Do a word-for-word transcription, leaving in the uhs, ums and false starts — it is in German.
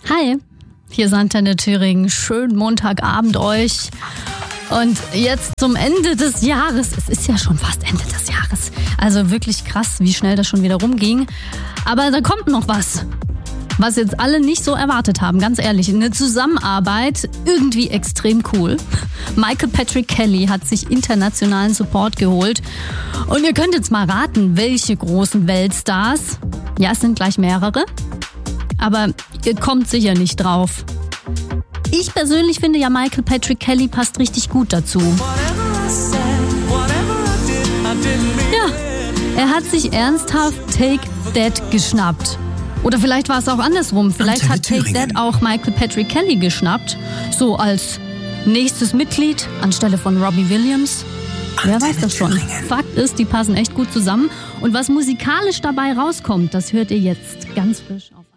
Hi, hier ist Antenne Thüringen. Schönen Montagabend euch. Und jetzt zum Ende des Jahres. Es ist ja schon fast Ende des Jahres. Also wirklich krass, wie schnell das schon wieder rumging. Aber da kommt noch was. Was jetzt alle nicht so erwartet haben, ganz ehrlich. Eine Zusammenarbeit, irgendwie extrem cool. Michael Patrick Kelly hat sich internationalen Support geholt. Und ihr könnt jetzt mal raten, welche großen Weltstars. Ja, es sind gleich mehrere. Aber ihr kommt sicher nicht drauf. Ich persönlich finde ja, Michael Patrick Kelly passt richtig gut dazu. Ja, er hat sich ernsthaft Take That geschnappt. Oder vielleicht war es auch andersrum. Vielleicht hat Take That auch Michael Patrick Kelly geschnappt. So als nächstes Mitglied anstelle von Robbie Williams. Wer weiß das schon. Fakt ist, die passen echt gut zusammen. Und was musikalisch dabei rauskommt, das hört ihr jetzt ganz frisch auf.